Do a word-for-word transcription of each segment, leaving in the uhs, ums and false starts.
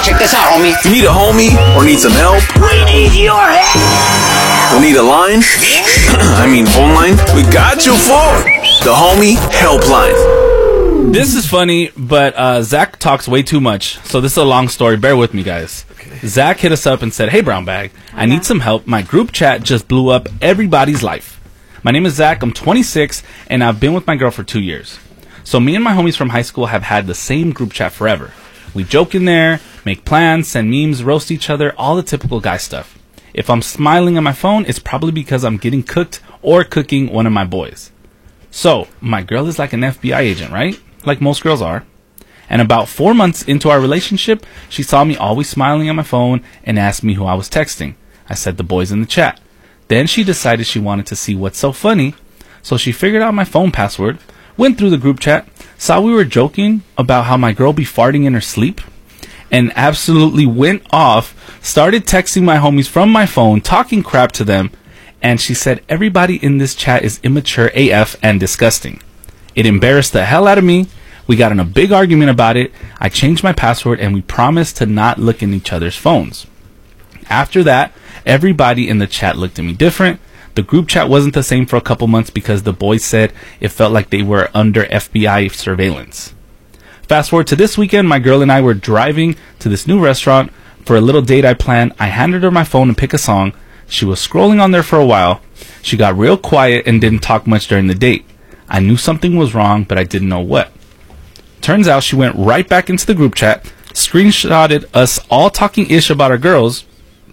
check this out, homie. You need a homie or need some help? We need your help. We need a line? I mean phone line? We got you for the Homie Helpline. This is funny, but uh, Zach talks way too much. So this is a long story. Bear with me, guys. Okay. Zach hit us up and said, hey, Brown Bag, okay. I need some help. My group chat just blew up everybody's life. My name is Zach. I'm twenty-six, and I've been with my girl for two years. So me and my homies from high school have had the same group chat forever. We joke in there, make plans, send memes, roast each other, all the typical guy stuff. If I'm smiling on my phone, it's probably because I'm getting cooked or cooking one of my boys. So, my girl is like an F B I agent, right? Like most girls are. And about four months into our relationship, she saw me always smiling on my phone and asked me who I was texting. I said the boys in the chat. Then she decided she wanted to see what's so funny, so she figured out my phone password, went through the group chat, saw we were joking about how my girl be farting in her sleep, and absolutely went off, started texting my homies from my phone, talking crap to them, and she said everybody in this chat is immature A F and disgusting. It embarrassed the hell out of me. We got in a big argument about it. I changed my password, and we promised to not look in each other's phones. After that, everybody in the chat looked at me different. The group chat wasn't the same for a couple months because the boys said it felt like they were under F B I surveillance. Fast forward to this weekend, my girl and I were driving to this new restaurant for a little date I planned. I handed her my phone to pick a song. She was scrolling on there for a while. She got real quiet and didn't talk much during the date. I knew something was wrong, but I didn't know what. Turns out she went right back into the group chat, screenshotted us all talking ish about our girls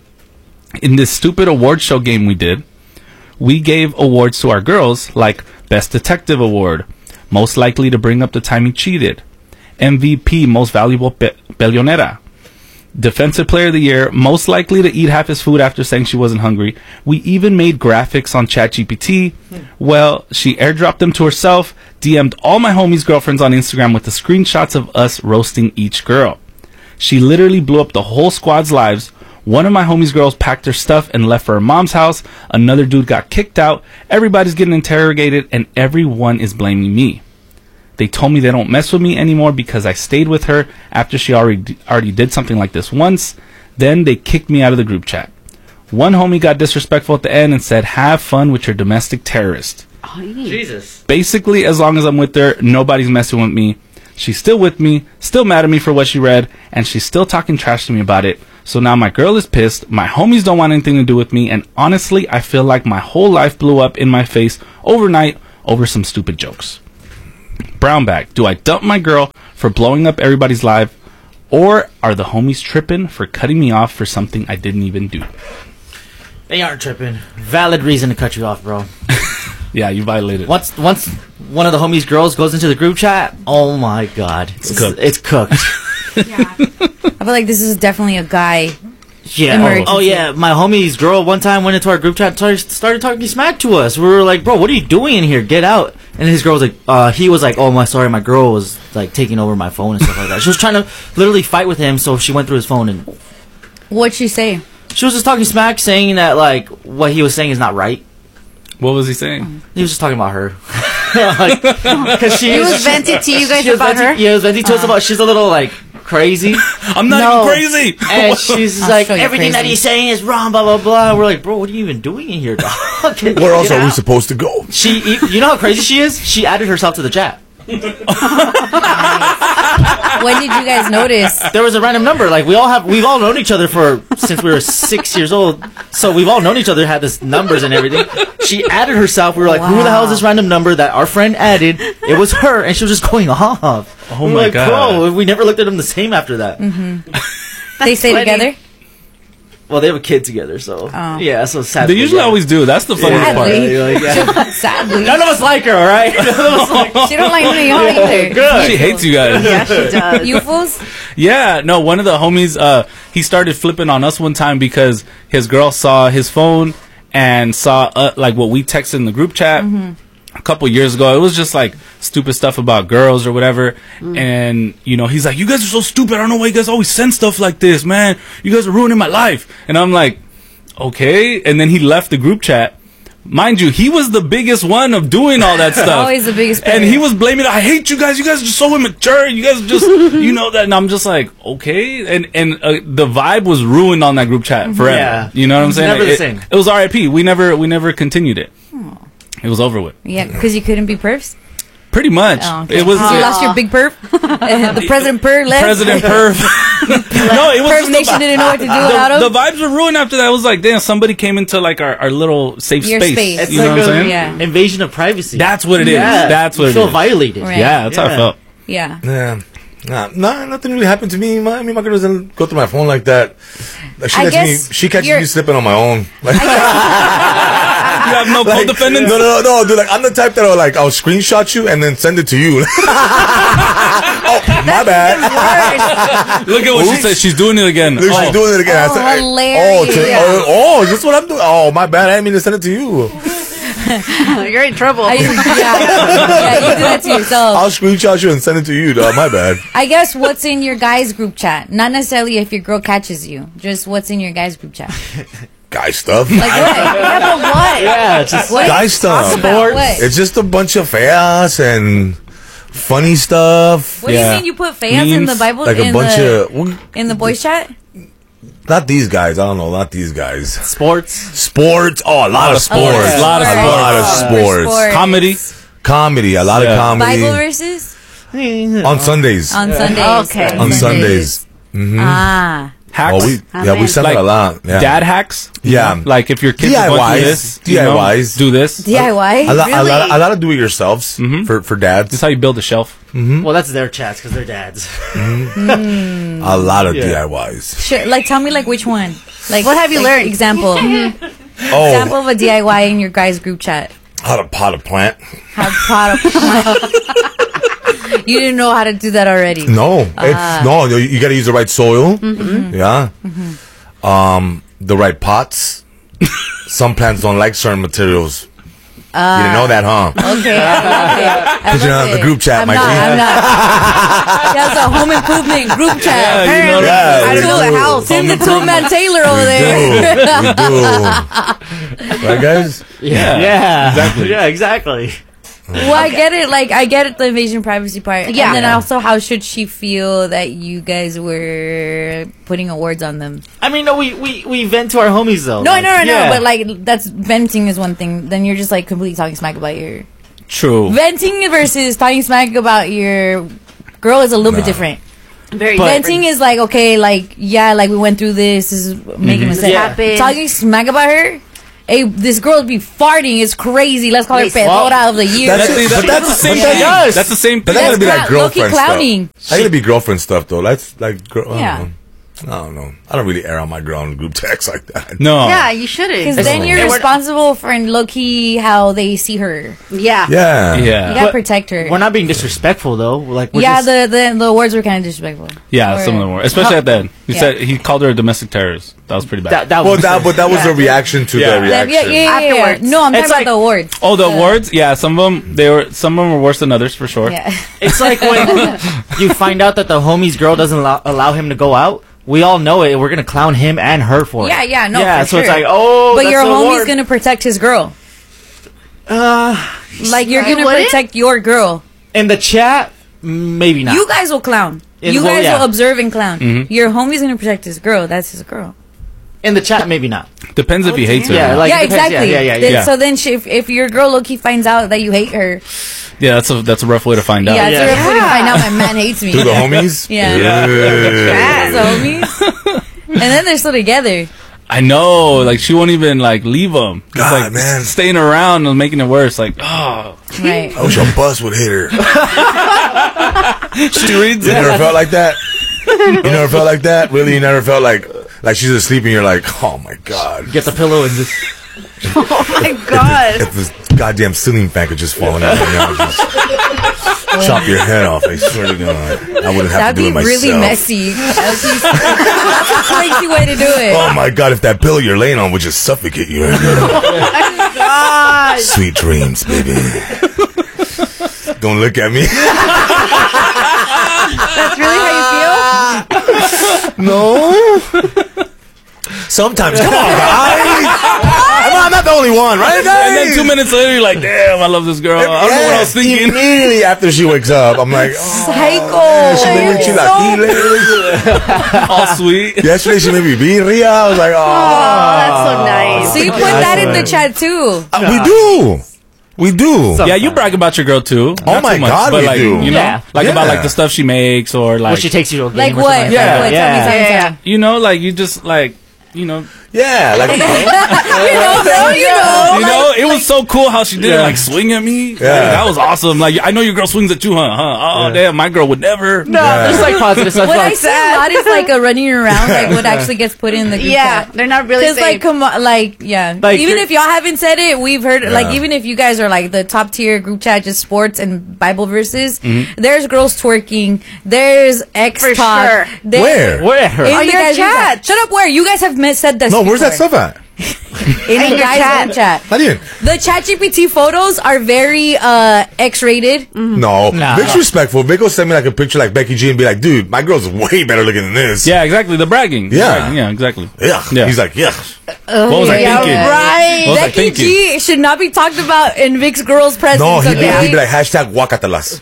in this stupid award show game we did. We gave awards to our girls, like Best Detective Award, Most Likely to Bring Up the Time He Cheated, M V P, Most Valuable Pe- Peleonera, Defensive Player of the Year, Most Likely to Eat Half His Food After Saying She Wasn't Hungry. We even made graphics on ChatGPT. Hmm. Well, she airdropped them to herself, D M'd all my homies' girlfriends on Instagram with the screenshots of us roasting each girl. She literally blew up the whole squad's lives. One of my homies' girls packed her stuff and left for her mom's house. Another dude got kicked out. Everybody's getting interrogated, and everyone is blaming me. They told me they don't mess with me anymore because I stayed with her after she already already did something like this once. Then they kicked me out of the group chat. One homie got disrespectful at the end and said, have fun with your domestic terrorist. Oh, Jesus. Basically, as long as I'm with her, nobody's messing with me. She's still with me, still mad at me for what she read, and she's still talking trash to me about it. So now my girl is pissed, my homies don't want anything to do with me, and honestly, I feel like my whole life blew up in my face overnight over some stupid jokes. Brown Bag, do I dump my girl for blowing up everybody's life, or are the homies tripping for cutting me off for something I didn't even do? They aren't tripping. Valid reason to cut you off, bro. Yeah, you violated. Once once one of the homies' girls goes into the group chat, oh my god. It's, it's cooked. It's cooked. Yeah. I feel like this is definitely a guy. Yeah. Oh, oh yeah. My homie's girl one time went into our group chat and started, started talking smack to us. We were like, bro, what are you doing in here? Get out. And his girl was like, uh, he was like, oh my, sorry, my girl was like taking over my phone and stuff like that. She was trying to literally fight with him, so she went through his phone and. What'd she say? She was just talking smack, saying that like what he was saying is not right. What was he saying? He was just talking about her. like, cause she he was, was venting to you guys about venting, her? Yeah, he was venting to uh. us about. She's a little like crazy. I'm not no. even crazy. And she's like, everything that he's saying is wrong, blah, blah, blah. We're like, bro, what are you even doing in here, dog? Where else are we supposed to go? She, you know how crazy she is? She added herself to the chat. When did you guys notice? There was a random number. Like, we all have, we've all known each other for, since we were six years old. So we've all known each other, had this numbers and everything. She added herself. We were like, wow. Who the hell is this random number that our friend added? It was her, and she was just going off. Oh we my like, god. Bro, we never looked at them the same after that. Mm-hmm. They stay funny. together? Well, they have a kid together, so oh. yeah, so sadly. They usually yeah. always do. That's the funniest sadly. part. Like, yeah. Sadly. None of us like her, all right? None of us like she don't like me either. Good. She hates you guys. Yeah, she does. You fools? Yeah, no, one of the homies, uh, he started flipping on us one time because his girl saw his phone and saw, uh, like, what we texted in the group chat. Mm-hmm. A couple years ago. It was just like stupid stuff about girls or whatever. Mm. And, you know, he's like, you guys are so stupid. I don't know why you guys always send stuff like this, man. You guys are ruining my life. And I'm like, okay. And then he left the group chat. Mind you, he was the biggest one of doing all that stuff. Always the biggest And player. he was blaming, I hate you guys. You guys are just so immature. You guys are just, you know that. And I'm just like, okay. And and uh, the vibe was ruined on that group chat forever. Yeah. You know what I'm saying? Never the it, same. It was R I P. We never, we never continued it. It was over with. Yeah, because you couldn't be perfs. Pretty much. Oh, okay. It was You lost your big perf. The president per left. President Perf. No, it was Perf just Nation the, vi- didn't know what to do without the, him. the vibes were ruined after that. It was like, damn, somebody came into like our, our little safe Your space. space. It's You know like what I'm a saying? Yeah. invasion of privacy. That's what it is. Yeah. That's what you it feel is. violated. Right. Yeah, that's how I Yeah. felt. Yeah. Yeah. Nah, nah, nothing really happened to me. My, I mean, my girl doesn't go through my phone like that. Like, she I catches guess me. She catches you're- me slipping on my own. Like, You have no like, co-defendants? no, no, no, dude. Like, I'm the type that will like, I'll screenshot you and then send it to you. Oh, my bad. Look at what she Oops. said. She's doing it again. Look, Oh. she's doing it again. I Oh, said, hilarious. Oh, to, oh, oh, is this what I'm doing? Oh, my bad. I didn't mean to send it to you. You're in trouble. I, yeah. Yeah, you do that to yourself. I'll screenshot you and send it to you, dog. My bad. I guess what's in your guys' group chat. Not necessarily if your girl catches you. Just what's in your guys' group chat. Guy stuff. Like what? Yeah, but what? Yeah, it's just What? Guy stuff. About what? It's just a bunch of chaos and funny stuff. What Yeah. do you mean you put fans in the Memes. Bible? Like in a bunch the, of. Well, in the boys chat? not these guys. I don't know. Not these guys. sports. Sports. Oh, a lot of sports. sports. A Lot of A sports. lot of For sports. Comedy. Comedy. A lot Yeah. of comedy. Bible verses? On Sundays. On Sundays. Okay. On Sundays. Ah. Hacks. Oh, we yeah we send Like it a lot. Yeah. Dad hacks. Yeah. Like if your kids are going through D I Ys. this, you know, D I Ys. do this. D I Y? A, lot, a, Really? lot, a lot of do-it-yourselves for for This dads. is how you build a shelf. Well, that's their chats because they're dads. A lot of Yeah. D I Ys. Sure. Like, tell me, like, which one? Like, What have you like, learned? Example. Oh, Example of a D I Y in your guys' group chat. how to pot a plant? Have product. You didn't know how to do that already. No, Ah. it's no. You, you got to use the right soil. Mm-hmm. Yeah. Um, the right pots. Some plants don't like certain materials. you didn't know that, huh? Okay. I love it. I Because you're love not in the it. group chat, I'm Mikey. not. I'm not. That's a home improvement group chat. Yeah, you know Yeah, I we don't know the do. house. Tim the Tool Man Taylor over We there. do. We do. Right, guys? Yeah. Yeah, Exactly. Yeah, exactly. Well, I get it. Like, I get it, the invasion privacy part. Yeah. And then Yeah. also, how should she feel that you guys were putting awards on them? I mean, no, we, we, we vent to our homies though. No, Like, no, no, yeah. no. But like, that's venting is one thing. Then you're just like completely talking smack about your True. venting versus talking smack about your girl is a little bit different. Very Venting is like, okay, like yeah, like we went through this. This is making mistakes. Yeah. Happened. Talking smack about her. Hey, this girl be farting. It's crazy. Let's call her Yes. pedora of the year. That's That's, it. the- But that's the same but thing. that- That's the same But thing. that's gonna be That's like cla- low-key girlfriend clowning. stuff. That's gonna be girlfriend stuff though. That's like, girl, I Yeah. don't know. I don't know. I don't really air out my girl in group text like that. No. Yeah, you shouldn't. Because That's then all. you're And we're- responsible for low key how they see her. Yeah. Yeah. You Yeah. gotta But protect her. We're not being disrespectful though. Like, we're yeah, just, the, the the words were kind of disrespectful. Yeah, Or- some of them were. Especially at the end. He Yeah. said he called her a domestic terrorist. That was pretty bad. that, that Well, was that but that was a reaction to Yeah. the Yeah, reaction. yeah, yeah, yeah, yeah. Afterwards. No, I'm It's talking like- about the awards. oh, the Uh, awards? Yeah, some of them they were some of them were worse than others for sure. Yeah. It's like when you find out that the homie's girl doesn't allow, allow him to go out. We all know it. We're gonna clown him and her for Yeah, it. yeah, no, Yeah, for so it's sure. like, oh, But that's your the homie's award. gonna protect his girl. Uh, Like you're You gonna wouldn't? protect your girl. in the chat, maybe not. You guys will clown. In- you well, guys yeah. will observe and clown. Your homie's gonna protect his girl. That's his girl. in the chat, maybe not. Depends if he hates her. Yeah, or not. like yeah, it depends. exactly. Yeah, yeah, yeah. Then- yeah. So then, she, if, if your girl Loki finds out that you hate her, yeah, that's a that's a rough way to find out. yeah, it's Yeah. a rough way to find out my man hates me. Through the homies? Yeah. Yeah. That's the homies. And then they're still together. I know. Like she won't even like leave him. It's God, like man. staying around and making it worse. Like oh, Right. I wish a bus would hit her. she reads You it. never felt like that? You never felt like that? Really? You never felt like like she's asleep and you're like, oh my god. Get the pillow and just. Oh my god. If this goddamn ceiling fan could just fall in right now, just chop your head off. I swear to God, I wouldn't have That'd to do be it myself. really messy. That'd be that's a crazy way to do it. Oh my God! If that pillow you're laying on would just suffocate you right now. God. Sweet dreams, baby. Don't look at me. That's really how you feel? No. Sometimes, come on, guys. Am I'm not the only one, right, And guys? then two minutes later, you're like, damn, I love this girl. I don't know what I was thinking. Immediately after she wakes up, I'm like, oh, Psycho. she made me chilaquiles. All sweet. Yesterday she made me birria. I was like, Oh, oh. that's so nice. So you put that in the chat too. Uh, we do. We do. Yeah, you brag about your girl too. Oh Not my too much, God, but we like, do. You know, Yeah. like about Yeah. like the stuff she makes or like, When she takes you to a game Like or what? something Like that. what? Yeah. Tell me, tell me, Yeah. tell me. you know, like you just like, you know, Yeah, like, You know, bro, you know. you know, it was so cool how she did it, Yeah. like swing at me. Like, Yeah. that was awesome. Like I know your girl swings at you, huh? Huh? Oh Yeah. damn, my girl would never. No, there's like positive stuff. What I Like, see a lot is like a running around, like what actually gets put in the group Yeah, chat. they're not really Because like, safe. come on, like, yeah. Like, even you're- if y'all haven't said it, we've heard. Like, Yeah. even if you guys are like the top tier group chat, just sports and Bible verses. Mm-hmm. There's girls twerking. There's X For talk. sure. there- Where? Where? In On the your guys' group chat. chats. Shut up. Where you guys have met, said this. no, where's that before. stuff at? In In the your guys' chat. group chat. Not even. The ChatGPT photos are very uh X-rated. No. Nah. Vic's respectful. Vic will send me like a picture like Becky G and be like, dude, my girl's way better looking than this. Yeah, exactly. The bragging. The Yeah. bragging. Yeah, exactly. Yeah. Yeah. He's like, yeah. What was I Yeah, thinking? right. What was I Becky thinking? G should not be talked about in Vic's girls' presence. No, he'd be, okay? he'd be like, hashtag guacatelas.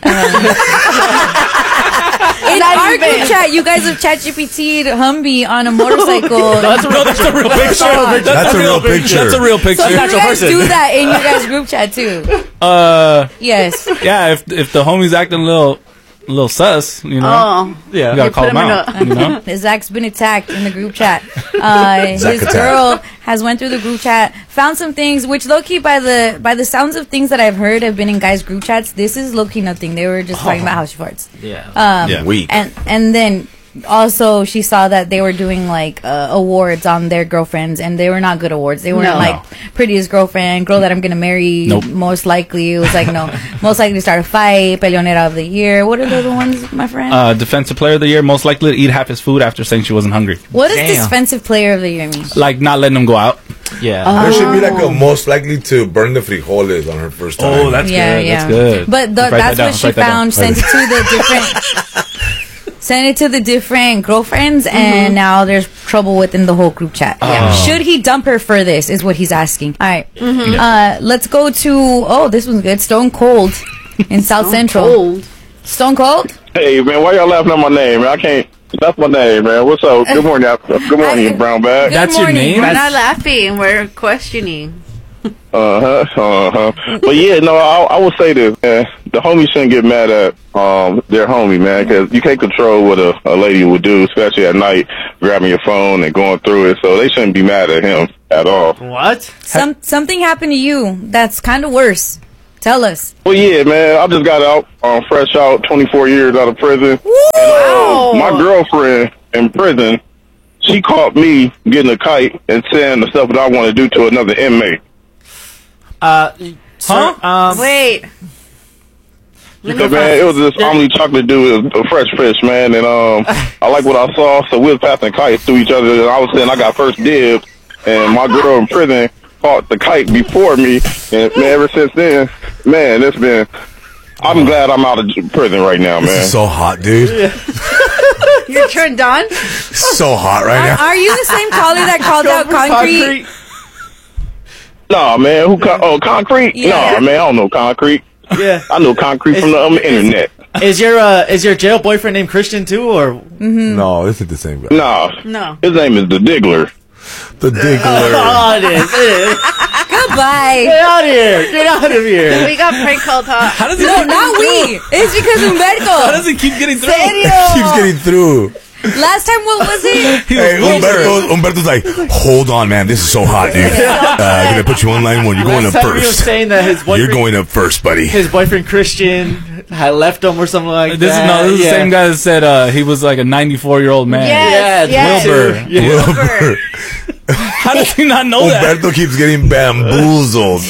In our group chat, you guys have ChatGPT'd Humvee on a motorcycle. No, that's a real picture. That's a real picture. That's a real picture. So you natural guys person. do that in your guys' group chat too. Uh, Yes. yeah. If if the homie's acting a little, a little sus, you know, Oh, Yeah. you gotta You call put him him in out. You know. Zach's been attacked in the group chat. Uh, his Zach attack. girl has went through the group chat, found some things, which low key by the by the sounds of things that I've heard have been in guys' group chats. This is low key nothing. They were just talking about how she farts. Yeah. Um, Yeah. Weak. And and then also she saw that they were doing like uh, awards on their girlfriends, and they were not good awards. They weren't No. like prettiest girlfriend, girl that I'm gonna marry. Nope. Most likely, it was like no, most likely to start a fight, peleonera of the year. What are the other ones, my friend? Uh, defensive player of the year, most likely to eat half his food after saying she wasn't hungry. what does damn. defensive player of the year mean? Like not letting him go out. Yeah. There should be like a most likely to burn the frijoles on her first time. Oh, that's yeah, good. yeah. That's good. But the, Write that that's down. what she Write that down. found. Sent it to the different. Sent it to the different girlfriends, and now there's trouble within the whole group chat. Oh. Should he dump her for this? Is what he's asking. All right. Uh, let's go to. Oh, this one's good. Stone Cold in South Central. cold. Stone Cold. Hey man, why y'all laughing at my name? Man? I can't. That's my name, man. What's up? Good morning, y'all. Good morning, brown bag. Good That's your morning. name? We're not laughing. We're questioning. Uh huh. Uh huh. But yeah, no, I, I will say this, man. The homie shouldn't get mad at um their homie, man, because you can't control what a, a lady would do, especially at night, grabbing your phone and going through it. So they shouldn't be mad at him at all. What? Some something happened to you that's kind of worse. Tell us. Well, yeah, man. I just got out, um, fresh out, twenty-four years out of prison. Wow. My girlfriend in prison, she caught me getting a kite and saying the stuff that I want to do to another inmate. Uh, sir, Huh? um, Wait. Let me Yeah, man, it was this Yeah. Omni chocolate dude, a fresh fish, man, and um, I like what I saw, so we was passing kites to each other, and I was saying I got first dibs, and my girl in prison caught the kite before me, and man, ever since then, man, it's been. I'm glad I'm out of j- prison right now, This man. is so hot, dude. You're turned on? So hot right Are, now. are you the same caller that called out concrete? Nah, man, who? Con- oh, concrete? Yeah. Nah, man, I don't know concrete. Yeah. I know concrete from the um, internet. Is your uh, is your jail boyfriend named Christian too, or No, this is the same guy. Nah, No. his name is the Diggler. The diggler. oh, it is. It is. Goodbye. Get out of here! Get out of here! We got prank called, huh? How does he No, keep not getting we. It's because through? How Humberto. does he keep getting through? Keeps getting through. Last time, what was it? He was Hey, closer. Humberto, Humberto's like, hold on, man. This is so hot, dude. Uh, I'm going to put you on line one. You're going Last up time he was first. saying that his boyfriend, You're going up first, buddy. his boyfriend Christian had left him or something like This is that. no, this is yeah. the same guy that said uh, he was like a ninety-four year old man. Yes, Yeah, yes. Wilbur. Yeah. Wilbur. How does he not know that? Humberto keeps getting bamboozled.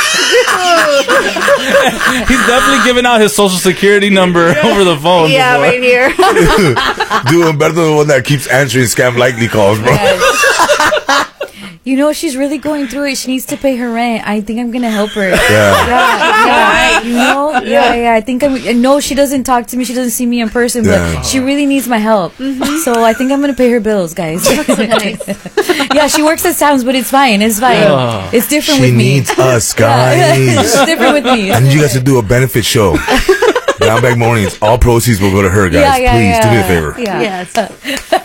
He's definitely giving out his social security number over the phone. Yeah, before. right here. Dude, Humberto's the one that keeps answering scam likely calls, bro. you know, she's really going through it. She needs to pay her rent. I think I'm gonna help her. Yeah. yeah, yeah. You know, yeah, yeah. I think I'm. No, she doesn't talk to me. She doesn't see me in person, Yeah. but she really needs my help. So I think I'm gonna pay her bills, guys. Yeah, she works at Sounds, but it's fine. It's fine. Yeah. It's different She with me. needs us, Yeah. guys. It's different with me. I need you guys to do a benefit show. Brown Bag Mornings. All proceeds will go to her, guys. Yeah, yeah, Please yeah. do me a favor. Yeah. Yes.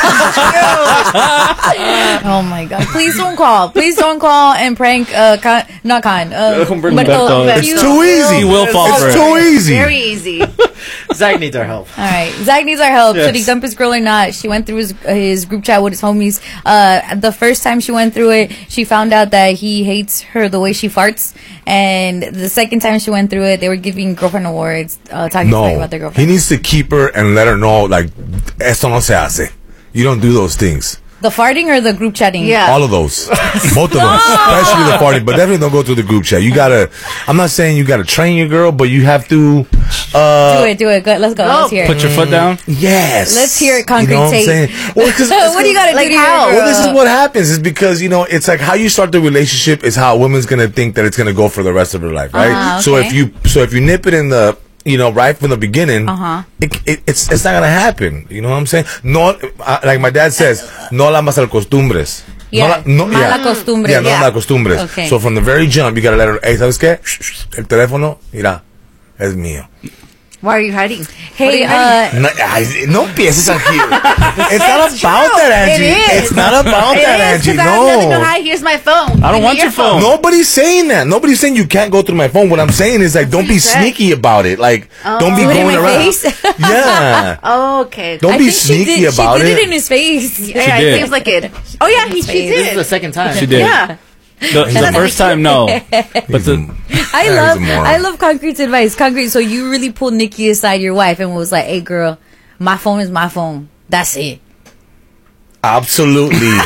Oh my god! Please don't call. Please don't call and prank. Uh, con, not con. Uh, Humberto. It's You- too easy. He will fall for It's it. too easy. Very easy. Zach needs our help. All right, Zach needs our help. Yes. Should he dump his girl or not? She went through his his group chat with his homies. Uh, the first time she went through it, she found out that he hates her the way she farts. And the second time she went through it, they were giving girlfriend awards, uh, talking smack No, about their he girlfriend. needs to keep her and let her know, like, esto no se hace. You don't do those things. The farting or the group chatting? Yeah. All of those. Both of them. Especially the party. But definitely don't go through the group chat. You gotta, I'm not saying you gotta train your girl, but you have to, uh. Do it, do it. Good. Let's go. Go. Let's hear it. Put your foot down. Yes. Let's hear it, concrete you know what tape. I'm saying? Well, 'cause- what do you gotta like do to how? your Well, this is girl? what happens is because, you know, it's like how you start the relationship is how a woman's going to think that it's going to go for the rest of her life, right? Ah, So okay. if you, so if you nip it in the, you know, right from the beginning, Uh-huh. it, it, it's, it's not going to happen. You know what I'm saying? No, uh, like my dad says, no la mas al costumbres. Yeah. No, la- no, Mala yeah. costumbre. Yeah, no Yeah. la costumbres. Okay. So from the very jump, you got to let her, hey, ¿sabes qué? El teléfono, mira, es mío. Why are you hiding? Hey, What are you uh, No, ay, no empieces aquí. It's not It's about true. that, Angie. It is. It's not about It that, is, Angie. 'cause I have nothing to No. hide. Here's my phone. I don't Give me want your phone. Nobody's saying that. Nobody's saying you can't go through my phone. What I'm saying is like, don't be you said. sneaky about it. Like, don't be Do it in going my around. face? Yeah. Oh, okay. Don't I be think she sneaky did, about she did it. it in his face. Yeah, did. it seems like it. Oh yeah, he, she This is the did. second time. She did. Yeah. The, the first time, no. But the, I Yeah, love he's a moron. I love Concrete's advice. Concrete, so you really pulled Nikki aside, your wife, and was like, "Hey, girl, my phone is my phone. That's it." Absolutely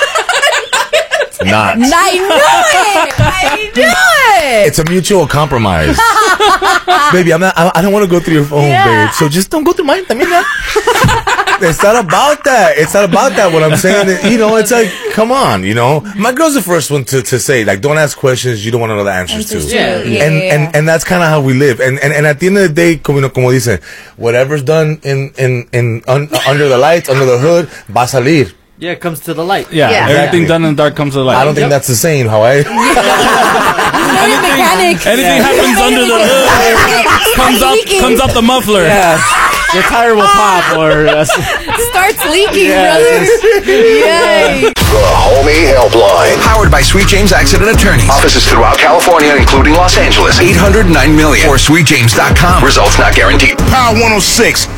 not. I knew it. I knew it. It's a mutual compromise. Baby, I'm not, I, I don't want to go through your phone, Yeah. babe. So just don't go through mine. I mean, that- it's not about that. It's not about that. What I'm saying is, you know, it's like, come on, you know. My girl's the first one to, to say, like, don't ask questions you don't want to know the answers Answers to. to, Yeah. yeah, and, yeah, and and that's kind of how we live. And, and and at the end of the day, como, you know, como dicen, whatever's done in in in un, under the lights, under the hood, va a salir. Yeah, it comes to the light. yeah, Yeah. everything Yeah. done in the dark comes to the light. I don't think that's the same. How I. You're a mechanic. Anything happens under the hood comes up Leaking. comes up the muffler. Yeah. Your tire will pop or uh, Starts leaking, Yeah. brother. Yay. The Homie Helpline. Powered by Sweet James Accident Attorneys. Offices throughout California, including Los Angeles. eight hundred nine million or sweet james dot com. Results not guaranteed. Power one oh six.